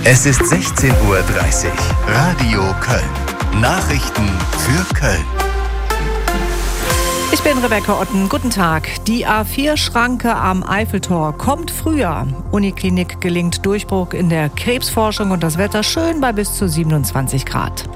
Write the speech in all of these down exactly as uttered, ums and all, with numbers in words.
Es ist sechzehn Uhr dreißig. Radio Köln. Nachrichten für Köln. Ich bin Rebecca Otten. Guten Tag. Die A vier Schranke am Eiffeltor kommt früher. Uniklinik gelingt Durchbruch in der Krebsforschung und das Wetter schön bei bis zu siebenundzwanzig Grad.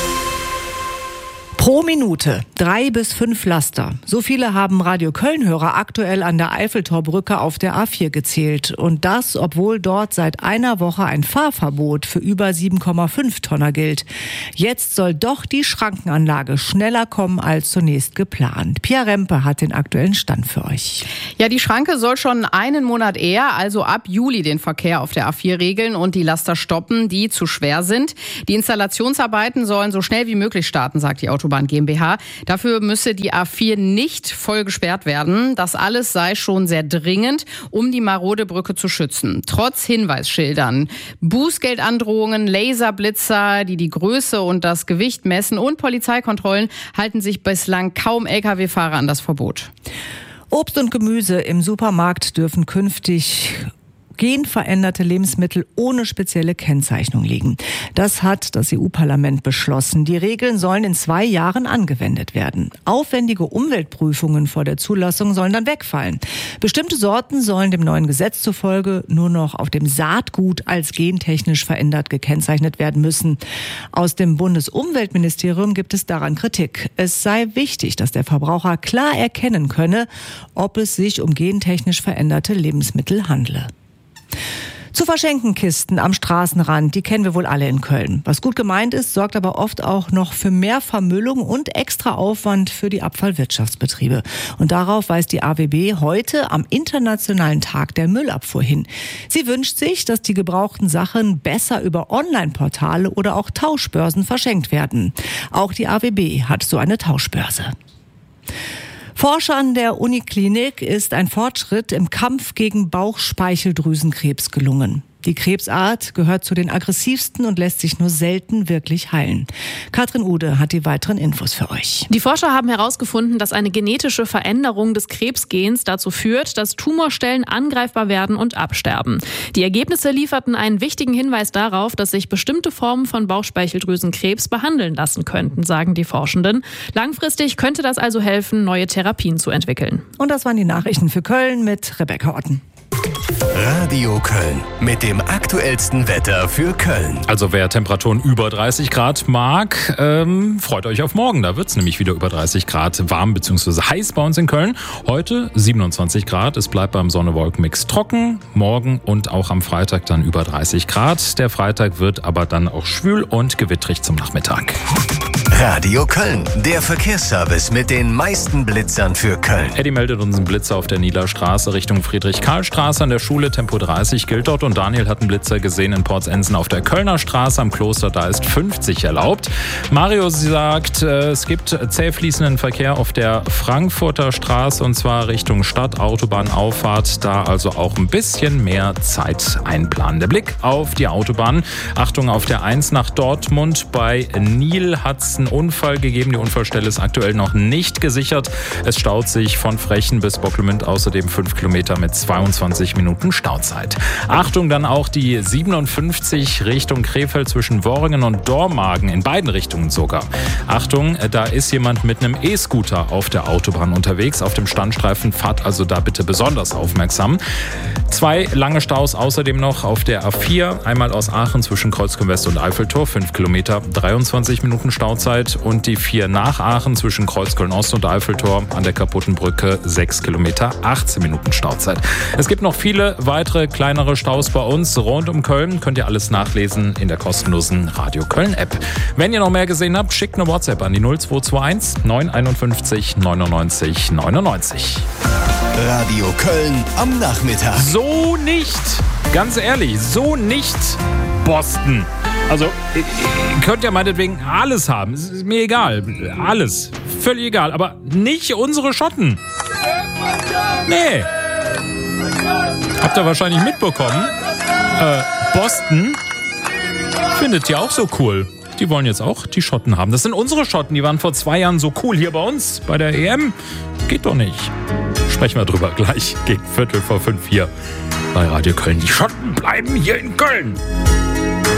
Pro Minute drei bis fünf Laster. So viele haben Radio Köln-Hörer aktuell an der Eiffeltorbrücke auf der A vier gezählt. Und das, obwohl dort seit einer Woche ein Fahrverbot für über sieben Komma fünf Tonner gilt. Jetzt soll doch die Schrankenanlage schneller kommen als zunächst geplant. Pia Rempe hat den aktuellen Stand für euch. Ja, die Schranke soll schon einen Monat eher, also ab Juli, den Verkehr auf der A vier regeln und die Laster stoppen, die zu schwer sind. Die Installationsarbeiten sollen so schnell wie möglich starten, sagt die Autobahn GmbH. Dafür müsse die A vier nicht voll gesperrt werden. Das alles sei schon sehr dringend, um die marode Brücke zu schützen. Trotz Hinweisschildern, Bußgeldandrohungen, Laserblitzer, die die Größe und das Gewicht messen und Polizeikontrollen, halten sich bislang kaum L K W-Fahrer an das Verbot. Obst und Gemüse im Supermarkt dürfen künftig genveränderte Lebensmittel ohne spezielle Kennzeichnung liegen. Das hat das E U-Parlament beschlossen. Die Regeln sollen in zwei Jahren angewendet werden. Aufwendige Umweltprüfungen vor der Zulassung sollen dann wegfallen. Bestimmte Sorten sollen dem neuen Gesetz zufolge nur noch auf dem Saatgut als gentechnisch verändert gekennzeichnet werden müssen. Aus dem Bundesumweltministerium gibt es daran Kritik. Es sei wichtig, dass der Verbraucher klar erkennen könne, ob es sich um gentechnisch veränderte Lebensmittel handle. Zu verschenken Kisten am Straßenrand, die kennen wir wohl alle in Köln. Was gut gemeint ist, sorgt aber oft auch noch für mehr Vermüllung und extra Aufwand für die Abfallwirtschaftsbetriebe. Und darauf weist die A W B heute am Internationalen Tag der Müllabfuhr hin. Sie wünscht sich, dass die gebrauchten Sachen besser über Online-Portale oder auch Tauschbörsen verschenkt werden. Auch die A W B hat so eine Tauschbörse. Forschern der Uniklinik ist ein Fortschritt im Kampf gegen Bauchspeicheldrüsenkrebs gelungen. Die Krebsart gehört zu den aggressivsten und lässt sich nur selten wirklich heilen. Katrin Ude hat die weiteren Infos für euch. Die Forscher haben herausgefunden, dass eine genetische Veränderung des Krebsgens dazu führt, dass Tumorstellen angreifbar werden und absterben. Die Ergebnisse lieferten einen wichtigen Hinweis darauf, dass sich bestimmte Formen von Bauchspeicheldrüsenkrebs behandeln lassen könnten, sagen die Forschenden. Langfristig könnte das also helfen, neue Therapien zu entwickeln. Und das waren die Nachrichten für Köln mit Rebecca Otten. Radio Köln mit dem aktuellsten Wetter für Köln. Also wer Temperaturen über dreißig Grad mag, ähm, freut euch auf morgen. Da wird es nämlich wieder über dreißig Grad warm bzw. heiß bei uns in Köln. Heute siebenundzwanzig Grad. Es bleibt beim Sonne-Wolken-Mix trocken. Morgen und auch am Freitag dann über dreißig Grad. Der Freitag wird aber dann auch schwül und gewittrig zum Nachmittag. Radio Köln, der Verkehrsservice mit den meisten Blitzern für Köln. Eddie meldet uns einen Blitzer auf der Niederstraße Richtung Friedrich-Karl-Straße an der Schule. Tempo dreißig gilt dort. Und Daniel hat einen Blitzer gesehen in Portsensen auf der Kölner Straße am Kloster. Da ist fünfzig erlaubt. Mario sagt, es gibt zäh fließenden Verkehr auf der Frankfurter Straße und zwar Richtung Stadtautobahn-Auffahrt. Da also auch ein bisschen mehr Zeit einplanen. Der Blick auf die Autobahn. Achtung auf der eins nach Dortmund. Bei Nil hat es einen Unfall gegeben. Die Unfallstelle ist aktuell noch nicht gesichert. Es staut sich von Frechen bis Bocklemünd, außerdem fünf Kilometer mit zweiundzwanzig Minuten Stauzeit. Achtung, dann auch die siebenundfünfzig Richtung Krefeld zwischen Worringen und Dormagen, in beiden Richtungen sogar. Achtung, da ist jemand mit einem E-Scooter auf der Autobahn unterwegs, auf dem Standstreifen. Fahrt also da bitte besonders aufmerksam. Zwei lange Staus außerdem noch auf der A vier, einmal aus Aachen zwischen Kreuzkirchen West und Eiffeltor, fünf Kilometer, dreiundzwanzig Minuten Stauzeit. Und die vier nach Aachen zwischen Kreuzköln Ost und Eiffeltor an der kaputten Brücke, sechs Kilometer, achtzehn Minuten Stauzeit. Es gibt noch viele weitere kleinere Staus bei uns rund um Köln. Könnt ihr alles nachlesen in der kostenlosen Radio Köln App. Wenn ihr noch mehr gesehen habt, schickt eine WhatsApp an die null zwei zwei eins neun einundfünfzig neunundneunzig neunundneunzig. Radio Köln am Nachmittag. So nicht, ganz ehrlich, so nicht Boston. Also, ihr könnt ja meinetwegen alles haben. Es ist mir egal. Alles. Völlig egal. Aber nicht unsere Schotten. Nee. Habt ihr wahrscheinlich mitbekommen. Äh, Boston findet ihr auch so cool. Die wollen jetzt auch die Schotten haben. Das sind unsere Schotten. Die waren vor zwei Jahren so cool hier bei uns bei der E M. Geht doch nicht. Sprechen wir drüber gleich gegen Viertel vor fünf hier bei Radio Köln. Die Schotten bleiben hier in Köln.